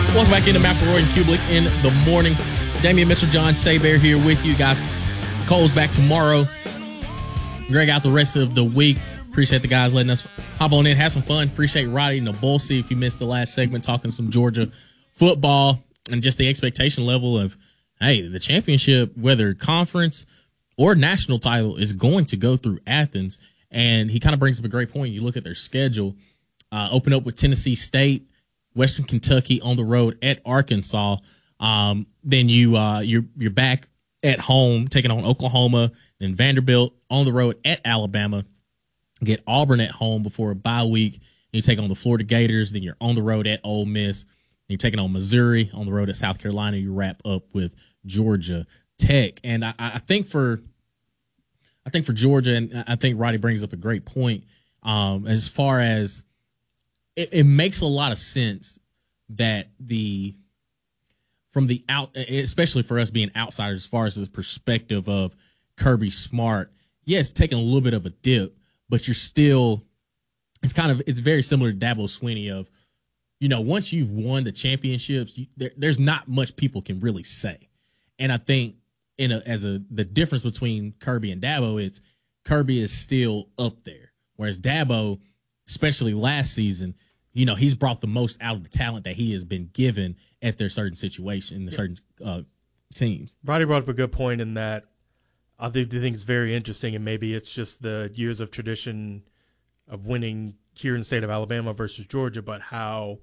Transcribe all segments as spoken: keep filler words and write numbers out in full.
Welcome back into McElroy and Kublik in the morning. Damian Mitchell, John Saber here with you guys. Cole's back tomorrow. Greg out the rest of the week. Appreciate the guys letting us hop on in, have some fun. Appreciate Roddy Nabulsi if you missed the last segment talking some Georgia football and just the expectation level of, hey, the championship, whether conference or national title, is going to go through Athens. And he kind of brings up a great point. You look at their schedule, uh, open up with Tennessee State, Western Kentucky on the road at Arkansas. Um, then you, uh, you're, you're back at home taking on Oklahoma, then Vanderbilt on the road at Alabama. Get Auburn at home before a bye week. You take on the Florida Gators. Then you're on the road at Ole Miss. You're taking on Missouri, on the road at South Carolina. You wrap up with Georgia Tech. And I, I think for I think for Georgia, and I think Roddy brings up a great point, um, as far as it, it makes a lot of sense that the from the out, especially for us being outsiders, as far as the perspective of Kirby Smart, yes, taking a little bit of a dip, but you're still, it's kind of, it's very similar to Dabo Swinney of, you know, once you've won the championships, you, there, there's not much people can really say. And I think in a, as a, the difference between Kirby and Dabo, it's Kirby is still up there. Whereas Dabo, especially last season, you know, he's brought the most out of the talent that he has been given at their certain situation, the certain uh, teams. Roddy brought up a good point in that I think the thing is very interesting, and maybe it's just the years of tradition of winning here in the state of Alabama versus Georgia, but how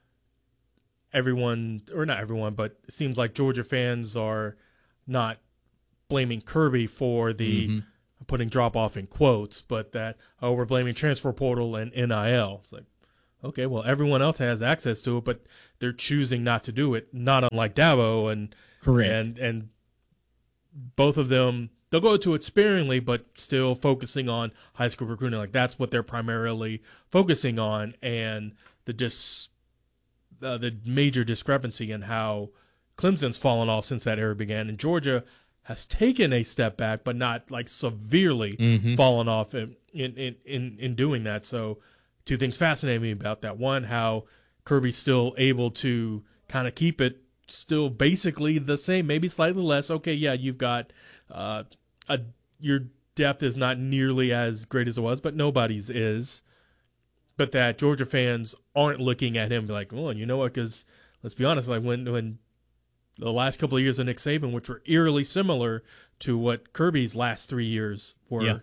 everyone, or not everyone, but it seems like Georgia fans are not blaming Kirby for the mm-hmm. putting drop-off in quotes, but that, oh, we're blaming transfer portal and N I L. It's like, okay, well, everyone else has access to it, but they're choosing not to do it, not unlike Dabo. And, Correct. And, and both of them, they'll go to it sparingly, but still focusing on high school recruiting. Like, that's what they're primarily focusing on. And the dis, uh, the major discrepancy in how Clemson's fallen off since that era began. And Georgia has taken a step back, but not, like, severely mm-hmm. fallen off in, in, in, in doing that. So, two things fascinate me about that. One, how Kirby's still able to kind of keep it still basically the same, maybe slightly less. Okay, yeah, you've got uh, a your depth is not nearly as great as it was, but nobody's is. But that Georgia fans aren't looking at him like, well, you know what? Because let's be honest, like when when the last couple of years of Nick Saban, which were eerily similar to what Kirby's last three years were. Yeah.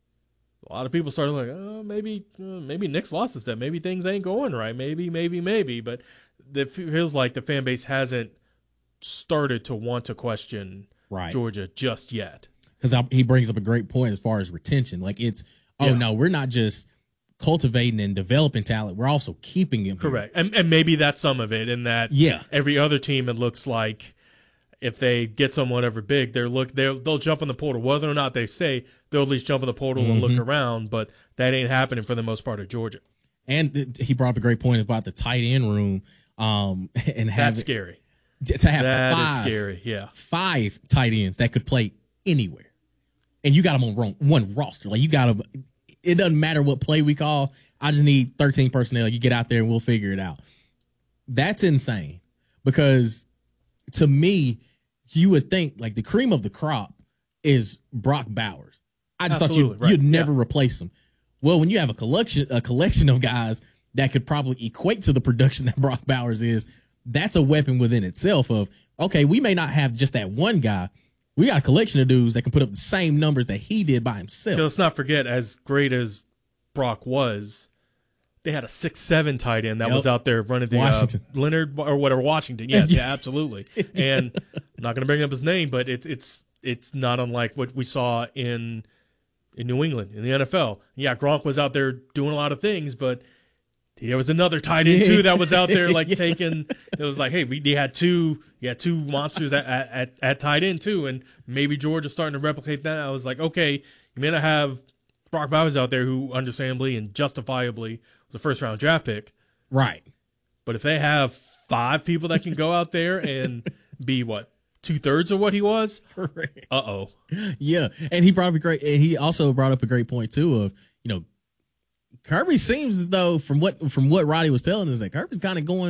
A lot of people started like, oh, maybe uh, maybe Nick's lost his step. Maybe things ain't going right. Maybe, maybe, maybe. But it feels like the fan base hasn't started to want to question right. Georgia just yet. Because he brings up a great point as far as retention. Like it's, oh, yeah. no, we're not just cultivating and developing talent. We're also keeping him. Correct. And, and maybe that's some of it in that yeah. every other team, it looks like, if they get someone ever big, they're look they'll they'll jump in the portal. Whether or not they stay, they'll at least jump in the portal mm-hmm. and look around. But that ain't happening for the most part of Georgia. And th- he brought up a great point about the tight end room. Um, and have that's scary. To have that five, is scary. Yeah, five tight ends that could play anywhere, and you got them on wrong, one roster. Like you got them. It doesn't matter what play we call. I just need thirteen personnel. You get out there and we'll figure it out. That's insane because to me, you would think like the cream of the crop is Brock Bowers. I just Absolutely, thought you, right. you'd never yeah. replace him. Well, when you have a collection, a collection of guys that could probably equate to the production that Brock Bowers is, that's a weapon within itself of, okay, we may not have just that one guy. We got a collection of dudes that can put up the same numbers that he did by himself. Let's not forget, as great as Brock was, they had a six seven tight end that yep. was out there running the uh, Leonard or whatever Washington. Yes, yeah, absolutely. And I'm not going to bring up his name, but it's it's it's not unlike what we saw in in New England in the N F L. Yeah, Gronk was out there doing a lot of things, but there was another tight end too that was out there like yeah. taking. It was like, hey, we you had two, you had two monsters at, at at tight end too, and maybe Georgia's starting to replicate that. I was like, okay, you may not have Brock Bowers out there, who understandably and justifiably was a first-round draft pick. Right. But if they have five people that can go out there and be, what, two-thirds of what he was? Correct. Uh-oh. Yeah, and he brought up a great – he also brought up a great point, too, of, you know, Kirby seems as though, from what from what Roddy was telling us, that Kirby's kind of going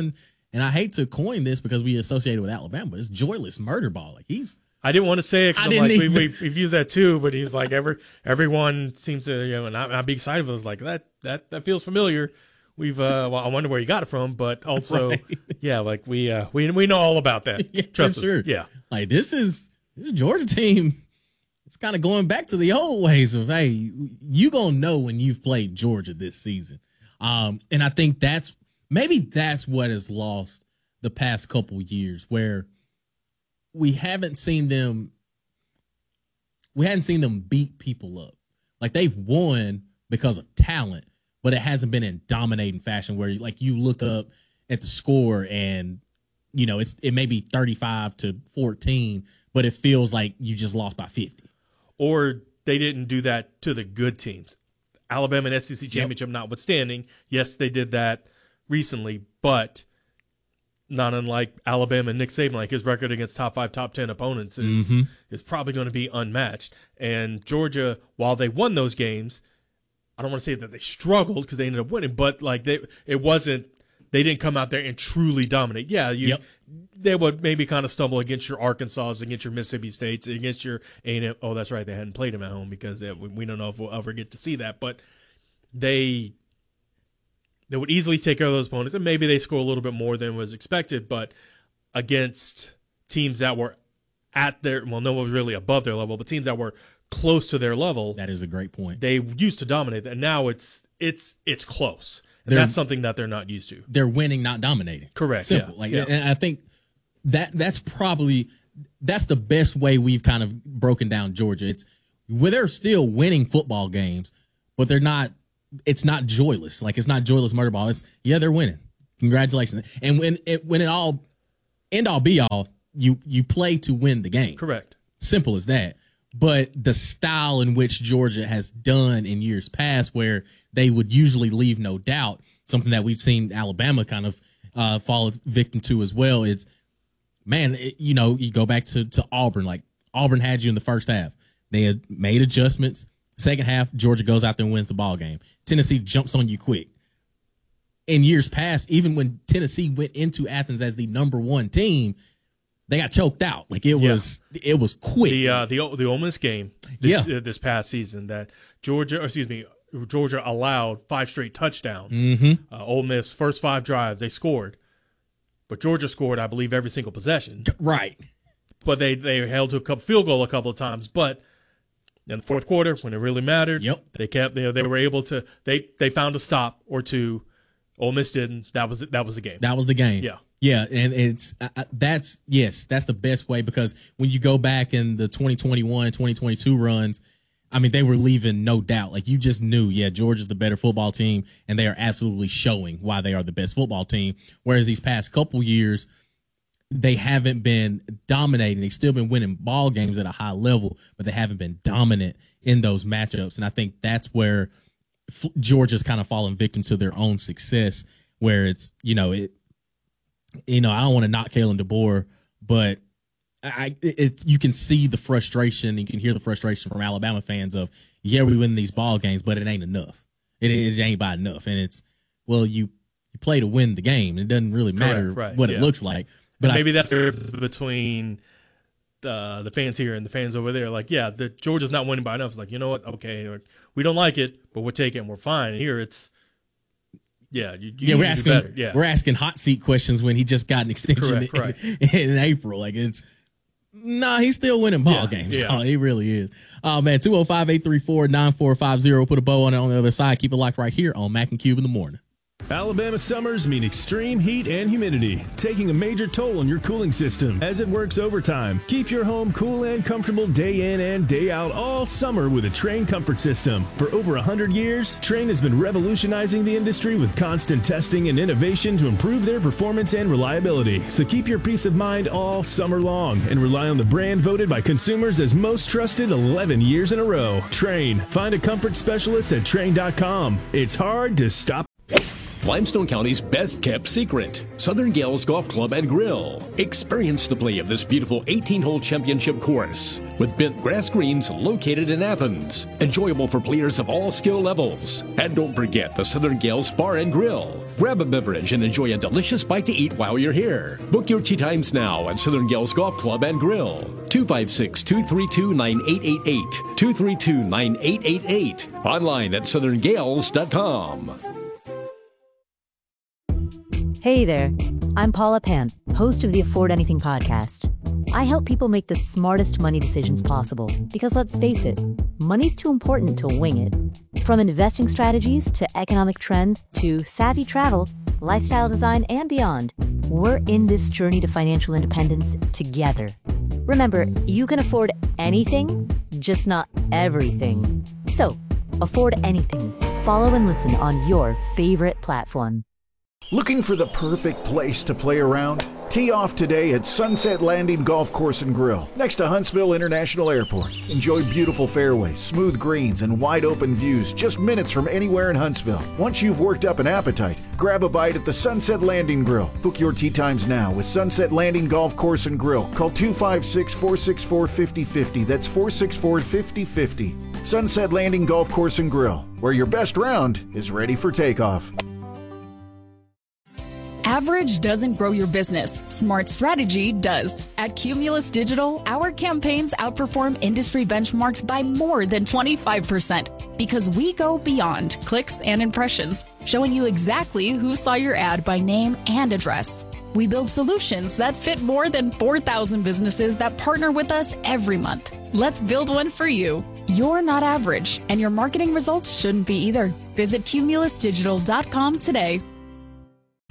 and I hate to coin this because we associate it with Alabama, but it's joyless murder ball. Like he's. I didn't want to say it because I like, didn't we, we, we've used that too, but he's like, every everyone seems to, you know, and I, I'd be excited for this. Like, that, that, that feels familiar. We've, uh, well, I wonder where you got it from, but also, right. yeah, like we, uh, we, we know all about that. Yeah, Trust us. Sure. Yeah. Like, this is, this Georgia team. It's kind of going back to the old ways of, hey, you going to know when you've played Georgia this season. Um, and I think that's, maybe that's what has lost the past couple years, where we haven't seen them, we hadn't seen them beat people up. Like, they've won because of talent, but it hasn't been in dominating fashion where, like, you look up at the score and, you know, it's it may be thirty-five to fourteen, but it feels like you just lost by fifty. Or they didn't do that to the good teams. Alabama and S E C championship yep. notwithstanding, yes, they did that recently, but not unlike Alabama and Nick Saban, like his record against top five, top ten opponents is mm-hmm. is probably going to be unmatched. And Georgia, while they won those games, I don't want to say that they struggled because they ended up winning, but like they, it wasn't. They didn't come out there and truly dominate. Yeah, you, yep. they would maybe kind of stumble against your Arkansas, against your Mississippi States, against your A and M. Oh, that's right, they hadn't played them at home because they, we don't know if we'll ever get to see that. But they they would easily take care of those opponents, and maybe they score a little bit more than was expected. But against teams that were at their well, no one was really above their level, but teams that were close to their level. That is a great point. They used to dominate, and now it's it's it's close. And that's something that they're not used to. They're winning, not dominating. Correct. Simple. Yeah. Like, yeah. And I think that that's probably that's the best way we've kind of broken down Georgia. It's where they're still winning football games, but they're not. It's not joyless. Like, it's not joyless murder ball. It's yeah, they're winning. Congratulations. And when it when it all end all be all, you you play to win the game. Correct. Simple as that. But the style in which Georgia has done in years past, where they would usually leave no doubt, something that we've seen Alabama kind of uh, fall victim to as well, is, man, it, you know, you go back to, to Auburn. Like, Auburn had you in the first half. They had made adjustments. Second half, Georgia goes out there and wins the ball game. Tennessee jumps on you quick. In years past, even when Tennessee went into Athens as the number one team, they got choked out. Like, it was, yeah. it was quick. The uh, the the Ole Miss game, this, yeah. uh, this past season, that Georgia, or excuse me, Georgia allowed five straight touchdowns. Mm-hmm. Uh, Ole Miss first five drives they scored, but Georgia scored, I believe, every single possession. Right. But they they held to a couple, field goal a couple of times. But in the fourth quarter, when it really mattered, yep. they kept. You know, they were able to. They they found a stop or two. Ole Miss didn't. That was that was the game. That was the game. Yeah. Yeah, and it's uh, that's yes, that's the best way, because when you go back in the twenty twenty-one, twenty twenty-two runs, I mean, they were leaving no doubt. Like, you just knew, yeah, Georgia's the better football team, and they are absolutely showing why they are the best football team. Whereas these past couple years, they haven't been dominating. They've still been winning ball games at a high level, but they haven't been dominant in those matchups. And I think that's where F- Georgia's kind of fallen victim to their own success, where it's, you know, it. You know, I don't want to knock Kalen DeBoer, but I it's you can see the frustration, you can hear the frustration from Alabama fans of, yeah, we win these ball games, but it ain't enough. It, it ain't by enough, and it's, well, you you play to win the game. It doesn't really matter Correct, right, what yeah. it looks like. But and maybe I, that's the difference between uh, the fans here and the fans over there. Like, yeah, the Georgia's not winning by enough. It's like, you know what? Okay, we don't like it, but we'll take it and we're fine. And here it's. Yeah, you, you yeah, we're asking better. Yeah. we're asking hot seat questions when he just got an extension Correct, in, right. in April. Like, it's nah, he's still winning ball yeah, games. Yeah. Oh, he really is. Oh man, two oh five, eight three four, nine four five zero. Put a bow on it on the other side. Keep it locked right here on Mac and Cube in the morning. Alabama summers mean extreme heat and humidity, taking a major toll on your cooling system as it works overtime. Keep your home cool and comfortable day in and day out all summer with a Trane comfort system. For over one hundred years, Trane has been revolutionizing the industry with constant testing and innovation to improve their performance and reliability. So keep your peace of mind all summer long and rely on the brand voted by consumers as most trusted eleven years in a row. Trane. Find a comfort specialist at Trane dot com. It's hard to stop. Limestone County's best-kept secret, Southern Gales Golf Club and Grill. Experience the play of this beautiful eighteen-hole championship course. with bent grass greens located in Athens. Enjoyable for players of all skill levels. And don't forget the Southern Gales Bar and Grill. Grab a beverage and enjoy a delicious bite to eat while you're here. Book your tee times now at Southern Gales Golf Club and Grill. two five six, two three two, nine eight eight eight. two three two, nine eight eight eight. Online at southern gales dot com. Hey there, I'm Paula Pant, host of the Afford Anything podcast. I help people make the smartest money decisions possible because, let's face it, money's too important to wing it. From investing strategies to economic trends to savvy travel, lifestyle design, and beyond, we're in this journey to financial independence together. Remember, you can afford anything, just not everything. So, afford anything. Follow and listen on your favorite platform. Looking for the perfect place to play around? Tee off today at Sunset Landing Golf Course and Grill, next to Huntsville International Airport. Enjoy beautiful fairways, smooth greens, and wide open views just minutes from anywhere in Huntsville. Once you've worked up an appetite, grab a bite at the Sunset Landing Grill. Book your tee times now with Sunset Landing Golf Course and Grill. Call two five six, four six four, five oh five oh. That's four six four, five oh five oh. Sunset Landing Golf Course and Grill, where your best round is ready for takeoff. Average doesn't grow your business. Smart strategy does. At Cumulus Digital, our campaigns outperform industry benchmarks by more than twenty-five percent because we go beyond clicks and impressions, showing you exactly who saw your ad by name and address. We build solutions that fit more than four thousand businesses that partner with us every month. Let's build one for you. You're not average, and your marketing results shouldn't be either. Visit cumulus digital dot com today.